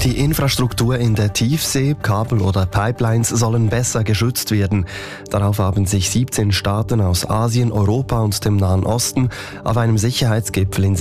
Die Infrastruktur in der Tiefsee, Kabel oder Pipelines sollen besser geschützt werden. Darauf haben sich 17 Staaten aus Asien, Europa und dem Nahen Osten auf einem Sicherheitsgipfel in